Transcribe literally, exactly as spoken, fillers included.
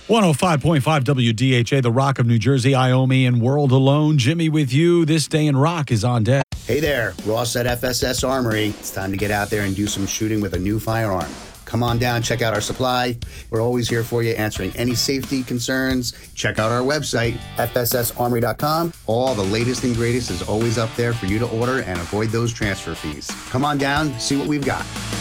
one oh five point five W D H A, the Rock of New Jersey, Iomi, and World Alone. Jimmy with you. This Day in Rock is on deck. Hey there, Ross at F S S Armory. It's time to get out there and do some shooting with a new firearm. Come on down, check out our supply. We're always here for you, answering any safety concerns. Check out our website, F S S armory dot com. All the latest and greatest is always up there for you to order and avoid those transfer fees. Come on down, see what we've got.